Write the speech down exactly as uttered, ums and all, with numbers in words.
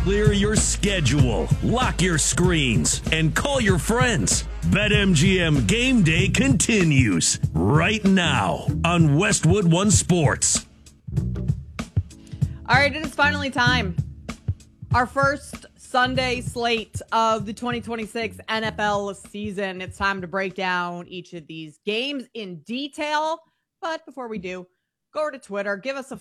Clear your schedule, lock your screens, and call your friends. BetMGM Game Day continues right now on Westwood One Sports. All right, it is finally time. Our first Sunday slate of the twenty twenty-six N F L season. It's time to break down each of these games in detail. But before we do, go over to Twitter, give us a